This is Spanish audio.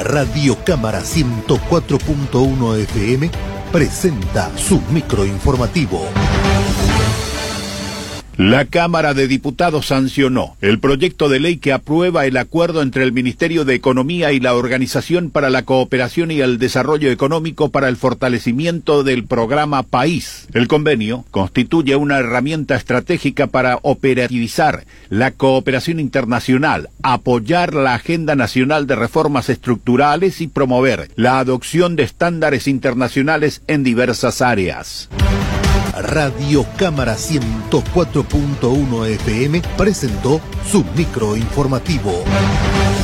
Radio Cámara 104.1 FM presenta su microinformativo. La Cámara de Diputados sancionó el proyecto de ley que aprueba el acuerdo entre el Ministerio de Economía y la Organización para la Cooperación y el Desarrollo Económico para el fortalecimiento del programa País. El convenio constituye una herramienta estratégica para operativizar la cooperación internacional, apoyar la Agenda Nacional de Reformas Estructurales y promover la adopción de estándares internacionales en diversas áreas. Radio Cámara 104.1 FM presentó su microinformativo.